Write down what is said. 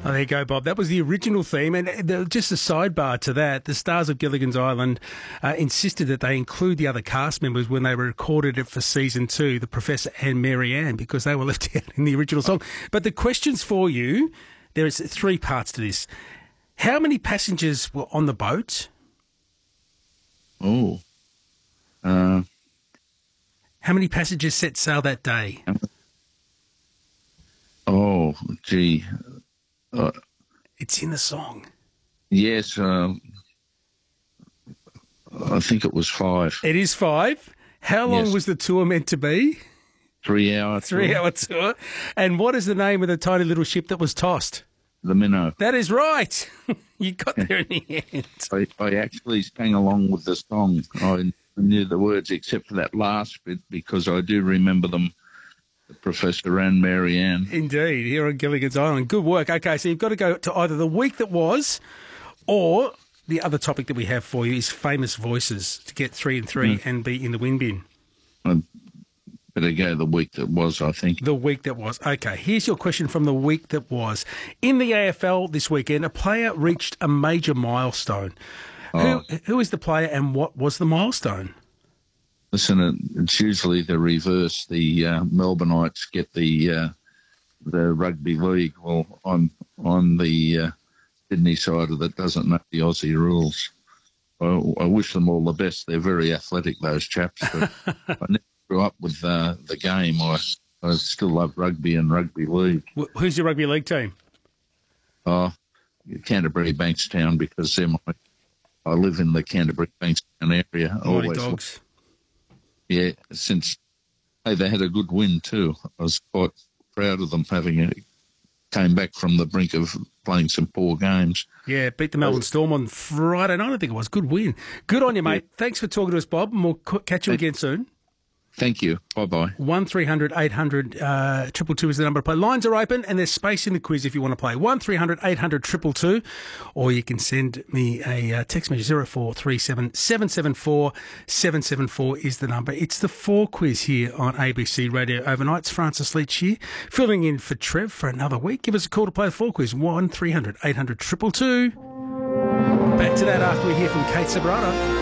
Oh, there you go, Bob. That was the original theme. And just a sidebar to that, the stars of Gilligan's Island insisted that they include the other cast members when they recorded it for season 2, the Professor and Mary Ann, because they were left out in the original song. But the questions for you, there is 3 parts to this. How many passengers were on the boat? Oh. How many passengers set sail that day? Oh, gee. It's in the song. Yes, I think it was 5. It is 5. How long was the tour meant to be? 3 hours. 3-hour tour. And what is the name of the tiny little ship that was tossed? The Minnow. That is right. You got there in the end. I actually sang along with the song. I knew the words except for that last bit because I do remember them, the Professor and Mary Ann. Indeed, here on Gilligan's Island. Good work. Okay, so you've got to go to either the week that was or the other topic that we have for you is famous voices to get 3 and 3 and be in the win bin. I better go the week that was, I think. The week that was. Okay, here's your question from the week that was. In the AFL this weekend, a player reached a major milestone. Who is the player and what was the milestone? Listen, it's usually the reverse. The Melbourneites get the rugby league. Well, I'm on the Sydney side that doesn't know the Aussie rules. I wish them all the best. They're very athletic, those chaps. But I never grew up with the game. I still love rugby and rugby league. Who's your rugby league team? Canterbury Bankstown, because I live in the Canterbury Bankstown area. Mighty Dogs. Yeah, since they had a good win too. I was quite proud of them came back from the brink of playing some poor games. Yeah, beat the Melbourne Storm on Friday night, I think it was. Good win. Good on you, mate. Thanks for talking to us, Bob, and we'll catch you again soon. Thank you. Bye-bye. 1300 800 222 is the number to play. Lines are open and there's space in the quiz if you want to play. 1300 800 222, or you can send me a text message. 0437 774 774 is the number. It's the 4 quiz here on ABC Radio Overnight. It's Francis Leach here, filling in for Trev for another week. Give us a call to play the 4 quiz. 1300 800 222. Back to that after we hear from Kate Sabrata.